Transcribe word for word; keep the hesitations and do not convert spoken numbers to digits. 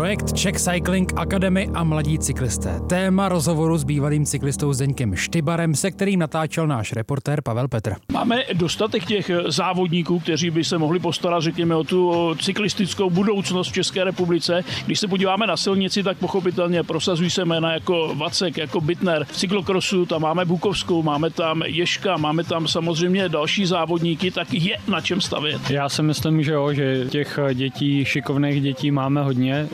projekt Czech Cycling Academy a mladí cyklisté. Téma rozhovoru s bývalým cyklistou Zdeňkem Štybarem, se kterým natáčel náš reportér Pavel Petr. Máme dostatek těch závodníků, kteří by se mohli postarat, řekněme, o tu cyklistickou budoucnost v České republice. Když se podíváme na silnici, tak pochopitelně prosazují se jména jako Vacek, jako Bittner. V cyklokrosu tam máme Bukovskou, máme tam Ježka, máme tam samozřejmě další závodníky, tak je na čem stavět. Já si myslím, že jo, že těch dětí, šikovných dětí máme hodně.